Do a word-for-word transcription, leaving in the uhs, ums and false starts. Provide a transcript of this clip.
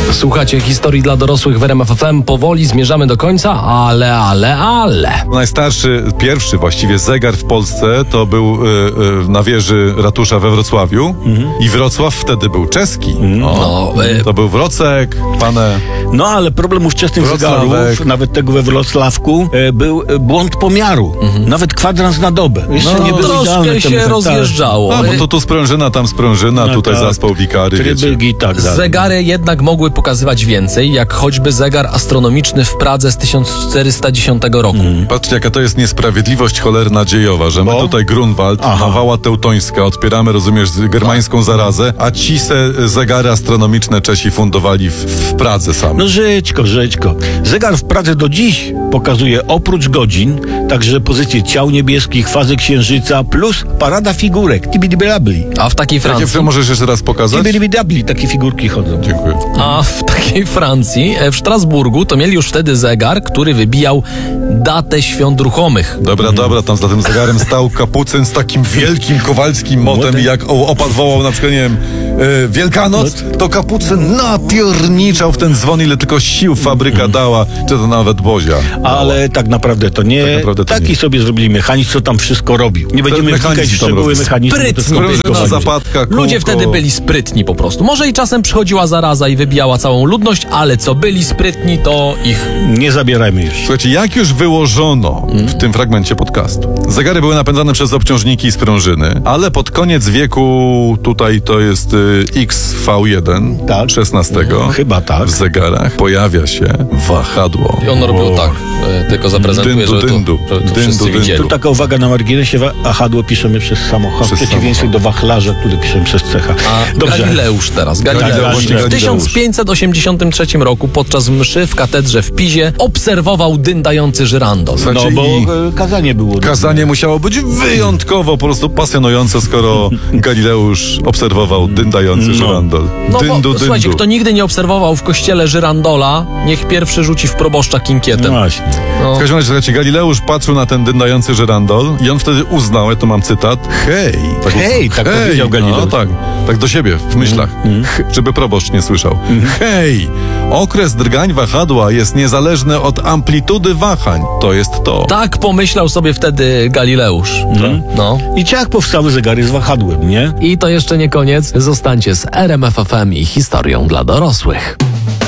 Słuchacie historii dla dorosłych w R M F F M. Powoli zmierzamy do końca, ale, ale, ale. Najstarszy, pierwszy właściwie zegar w Polsce to był y, y, na wieży ratusza we Wrocławiu mhm. i Wrocław wtedy był czeski. Mhm. O, no, y... To był Wrocek, pane... No ale problem ówczesnych zegarów, nawet tego we Wrocławku, e, był błąd pomiaru. Mhm. Nawet kwadrans na dobę. Jeszcze no, nie był troszkę się ten, rozjeżdżało. No, bo to tu sprężyna, tam sprężyna, no, tutaj tak. Zaspał wikary. Trybygi, tak dalej. Zegary jednak mogły pokazywać więcej, jak choćby zegar astronomiczny w Pradze z tysiąc czterysta dziesiątego roku. Mhm. Patrzcie, jaka to jest niesprawiedliwość cholerna dziejowa, że my bo? tutaj Grunwald, nawała teutońska, odpieramy, rozumiesz, germańską zarazę, a ci se zegary astronomiczne Czesi fundowali w, w Pradze sami. No żyćko, żyćko. Zegar w Pradze do dziś pokazuje oprócz godzin także pozycję ciał niebieskich, fazy księżyca plus parada figurek. Tibidibidabli. A w takiej Francji... Jakie możesz jeszcze raz pokazać? Tibidibidabli, takie figurki chodzą. Dziękuję. A w takiej Francji, w Strasburgu, to mieli już wtedy zegar, który wybijał datę świąt ruchomych. Dobra, hmm. dobra, tam za tym zegarem stał kapucyn z takim wielkim kowalskim motem i jak opat wołał na przykład, nie wiem, yy, Wielkanoc, to kapucyn napierniczał w ten dzwon, ile tylko sił fabryka hmm. dała, czy to nawet Bozia. Ale tak naprawdę to nie. Tak naprawdę to taki nie. sobie zrobili mechanizm, co tam wszystko robił. Nie będziemy wnikać w szczegóły mechanizmu. Sprężyna, zapadka, kółko. Ludzie wtedy byli sprytni po prostu. Może i czasem przychodziła zaraza i wybijała całą ludność, ale co byli sprytni, to ich nie zabierajmy już. Słuchajcie, jak już wyłożono hmm? w tym fragmencie podcastu, zegary były napędzane przez obciążniki i sprężyny, ale pod koniec wieku, tutaj to jest y, X V jeden, tak? szesnastego, hmm, chyba tak, w zegarach pojawia się wahadło. I on robił tak, y, tylko zaprezentuję, dyndu, żeby dyndu, to, żeby to dyndu, wszyscy widzieli. Tu taka uwaga na marginesie, wahadło piszemy przez samochód, w przeciwieństwie do wachlarza, który piszemy przez cecha. A Dobrze. Galileusz teraz. Galileusz. Galileusz. W tysiąc pięćset osiemdziesiątym trzecim roku podczas mszy w katedrze w Pizie obserwował dyndający żyrandol. No bo kazanie było. Kazanie musiało być wyjątkowo po prostu pasjonujące, skoro Galileusz obserwował dyndający no. żyrandol. No dyndu, bo, dyndu. Słuchajcie, kto nigdy nie obserwował w kościele żyrandola, niech pierwszy rzuci w proboszcza kinkietem. No właśnie. No. W każdym razie, słuchajcie, Galileusz patrzył na ten dyndający żyrandol i on wtedy uznał, ja to mam cytat, hej. Tak, hej, tak hej, powiedział Galileusz. No tak, tak do siebie, w myślach, mm. żeby proboszcz nie słyszał. Mm. Hej, okres drgań wahadła jest niezależny od amplitudy wahań. To jest to. Tak pomyślał sobie wtedy Galileusz. Mm. No. I jak powstały zegary z wahadłem, nie? I to jeszcze nie koniec. Zostańcie z R M F F M i historią dla dorosłych.